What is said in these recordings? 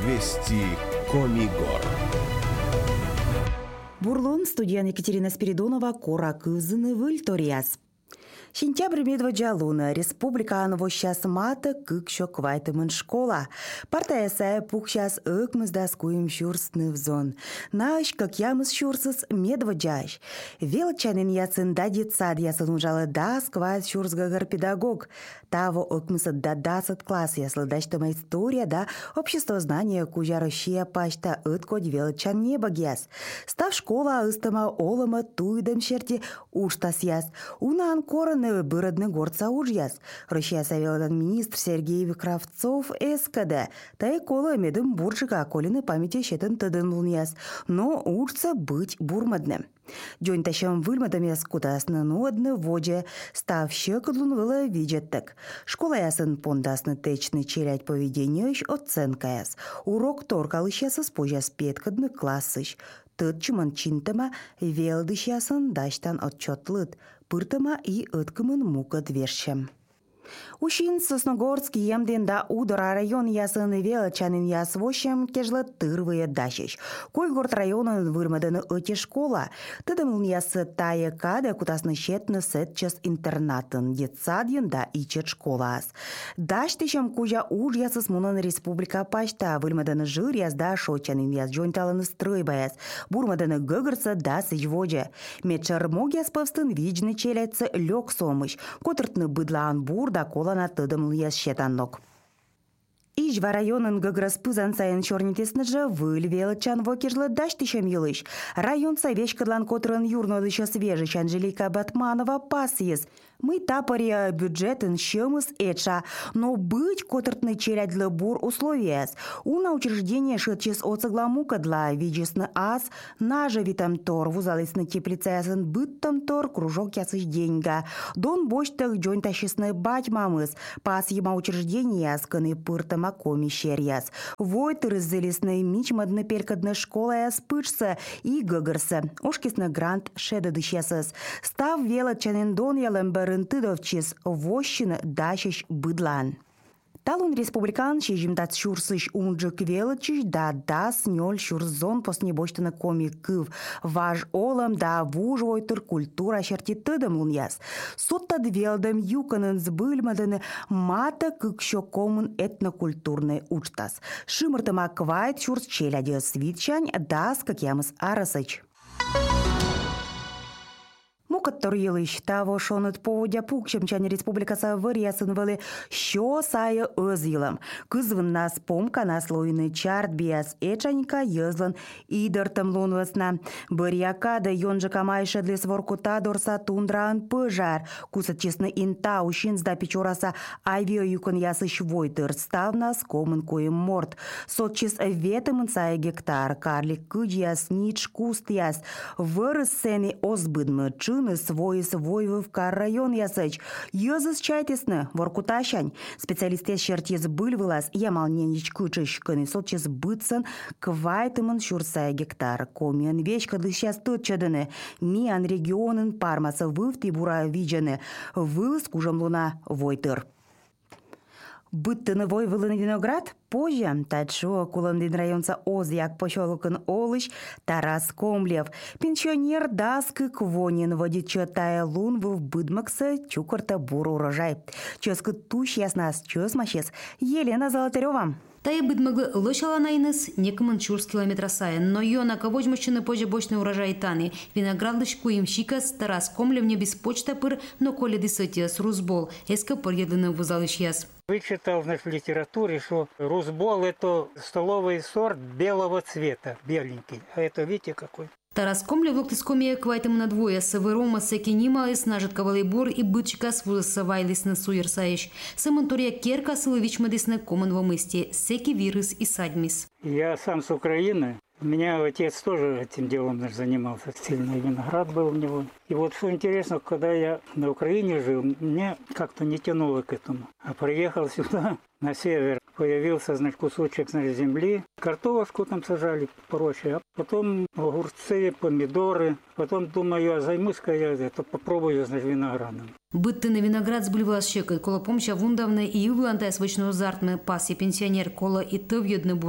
Вести Комигор. Бурлон, студент Екатерина Спиридонова, Кора Кызыны, Вильториас. Сентябрь медведя луна, республика анвощас мата, кыкшо квайтымын школа. Партая сая пухщас ыкмыз да скуем щурстны в зон. Наш, как ямыз щурсыз, медведяш. Велчанин ясын да детсад ясын ужалы да сквайт щурсгагар педагог. Таво ыкмызыд да 10 класс яслы даштама история да общество знания кужарыщия пашта ыткодь велчан небагяс. Став школа ыстама олыма туйдым шерти уштас яс. Уна анкора быродны горца ужьяс. Россия Савелодан министр Сергей Кравцов эскада. Тай кола медым буржика колины памяти щетын тыдын луньяс. Но учца быть бурмадным. Дёнь тащам выльмадам яс кутасны нуадны воде, став щекодлун выло виджеттек. Школа ясын пондасны течны челять поведенияш оценка яс. Урок торкалыш ясыз пожас петкадны классыш. Тыт чымын чинтама велдыш ясын даштан отчетлыт. Пыртама и ыткымын мукат вершем. Ущин Сосногорский емден да удара район ясын велчанин яс вощем кежлы тырвые дащищ. Койгорд районын вырмадыны ыте школа. Тыдым ясы тая када кутасны щетны сетчас интернатын детсадьын да ичет школас. Даштищем кужа уж ясыс мунын республика пашта вырмадыны жир яс да шочанин яс жонталыны стройба яс. Бурмадыны гыгырса да сыжводжа. Мечар мог яс павстын вижны челяться лёг сомыш. Котыртны быдлаан бур да колана тыдым яс щетаннок. Ижва районын гыграс пызан сайын чорнитесны же выль велчан вокежлы даштищем елыш. Район совещкадлан котрын юрнодыша свежич Анжелика Батманова пас ес. Мы тапари бюджетын щемыс эча, но быть котыртны челядлы бур условияс. Уна учреждение шитчес оцегламука для виджесны ас, наже витам тор, вузалысны теплица ясын быттам тор, кружок ясыш деньга. Дон бочтых джонь тащесны бать мамыс, пас ема учреждение ясканы пыртама коми щеряс. Войтыр зелесны мичмадны перкадны школа яс пычса и гыгырса. Ошкисны грант шедадыш ясыс. Став велчанин дон ялэмбэр рынтыдовчис вощины дащищ быдлан. Талун республикан шежимдат щурсыш унджик велчиш да дас нёль щурзон поснебочтыны комикыв. Важ олам да вужвойтыр культура шерти тыдым луньяс. Соттад велдым юканын сбыльмадыны мата кыкшо комын этнокультурный учтас. Шымыртыма квайт щурс челяде свитчань дас как ямыс арасыч. Мукаттор елыш таво шонут поводя пукчемчань республикаса вырьясын вылы шо сая өз елым. Кызвын нас помка нас лойны чарт биас эчанька езлын идыртым лунвасна. Бырьяка да йонжы камайшы длес воркута дорса тундраан пыжар. Кусат честны инта ущин сда печораса авио юкон ясыш войтыр. Став нас комын коем морт. Сот чес ветымын сая гектар. Карлик кыдж яс нич куст яс. Вырыс сени озбыдмы свой вывка район ясыч. Йозыс чайтесны, воркуташань. Специалистес шертез был вылаз, ямал ненич кычыш, кыны сотчес бытсын, квайтымын щурсая гектар. Комиан вечка дыщас тытчадыны. Миан регионын пармаса вывты бура виджаны. Вылаз кужам луна войтыр. Быттыны вой вылын виноград? Позже, тачо куландын районца оз як пощолокын олыш Тарас Комлев. Пенсионер даскы квонин водичо тая лун в быдмакса чукарта бур урожай. Ческы туш яснас чёс мащес Елена Золотарева. Тая быдмаглы лошала найныс некомын чурс километра сайын, но йона кавожмащыны позже бочный урожай таны. Виноградыш куим щикас Тарас Комлев не без почта пыр, но коли десытиас русбол, эска поръедыны вузалыш яс. Вычитал в литературе, что русбол – это столовый сорт белого цвета, беленький. А это, видите, какой? Тарас Комлев локтискомия квайтым на двое, савырома секинима снажет кавалейбор и бычка свусавайлис на суерсаиш. Самонтория керка сылович мадисна команва мысти, секи вирус и садьмис. Я сам с Украины. У меня отец тоже этим делом занимался. Сильный виноград был у него. И вот что интересно, когда я на Украине жил, меня как-то не тянуло к этому. А приехал сюда, на север, появился, значит, кусочек, значит, земли. Картошку там сажали проще, а потом огурцы, помидоры. Потом думаю, займусь-ка я это, попробую, значит, виноградом. Бытты на виноград сблювала щекой, кола помча вундавна и увлантая свечную зартме пас и пенсионер кола и тывьедны бура.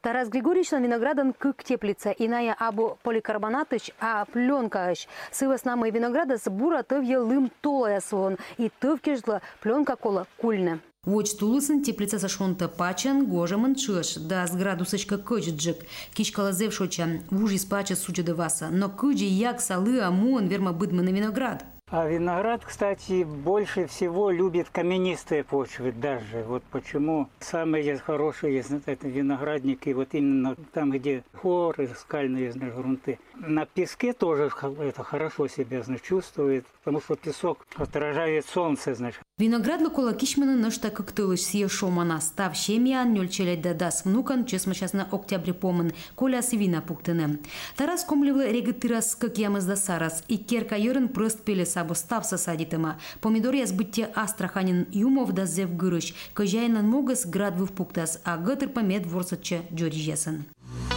Тарас Григорьевич виноградан кык теплица, иная абу поликарбонатыч, а пленкач. Сывас намы винограда с бура тывье лым толая свон, и тывкежла пленка кола кульне. Воч тулысын теплица сашонта пачан гожемын чыш, да с градусочка кычджик. Кишкала зевшоча, вужис пача суджеды васа, но кыджи як салы амон верма быдмы на виноград. А виноград, кстати, больше всего любит каменистые почвы даже. Вот почему самые хорошие это виноградники, вот именно там, где горы, скальные грунты. На песке тоже это хорошо себя, значит, чувствует, потому что песок отражает солнце, значит. Виноград лукола кишманы нышта кыктылыш сие шомана став щемян нёльчелять да дас внукан, чесма сейчас на октябре помын, коля свина пуктыны. Тарас комлевлы регатырас как ямыз да сарас, и керка йырын прыст пеле сабу став сосадитыма. Помидор яз бытте астраханин юмов да зев гырыш, кожайнан могас град выв пуктас, а гытыр помет ворсатча джорижесен.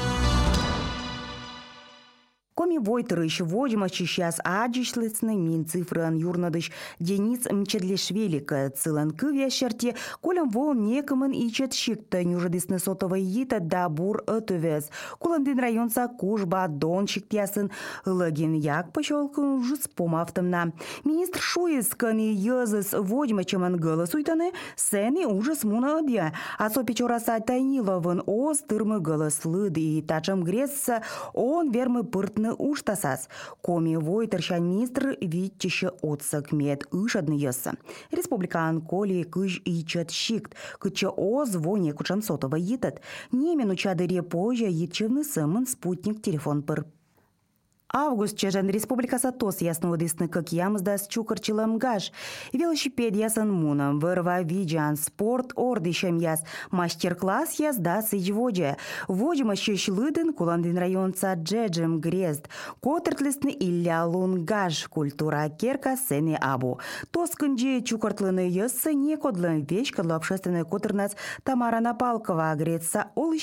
Коми Войтерыч водима сейчас аджишлыцны мин цифран юрнадыш Денис Мчедлишвелика цылан кывящерте, колям вон некомын ичет щикта нюжадысны сотовый yiта да бур ötövез. Куландын районца кужба дон щиктясын лагин як пощелкун жуц помавтымна. Министр Шуискан и езыс водима чеман голосуйтаны сени ужас муна одя. А со печораса Тайниловын оз тырмы голослыд и тачам гресса он вермы пыртны уштасас. Коми Войтерщан министр витчище отсак мед ышадны езса. Республикан коли кыж ичет щикт, кыча оз воне кучам сотова йитат. Немен учадыре позже йитчевны сымын спутник телефон пыр. Август чежен республика Сатос ясно удисны как ямзда с чукарчилам гаш. Велосипед ясан муном, вырва виджан, спорт ордищем яс, мастер-класс язда сыч воджа. Воджима щещ лыдын куландын районца джеджем грезд. Котертлисны илля лун гаш, культура керка сене абу. Тоскынджи чукартлыны яссы не кодлын вечкадлы общественный котернац Тамара Напалкова греца